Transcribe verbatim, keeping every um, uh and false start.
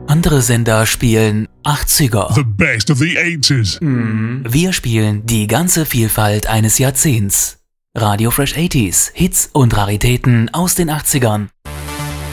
Andere Sender spielen achtziger. The best of the eighties. Mhm. Wir spielen die ganze Vielfalt eines Jahrzehnts. Radio Fresh achtziger, Hits und Raritäten aus den achtzigern.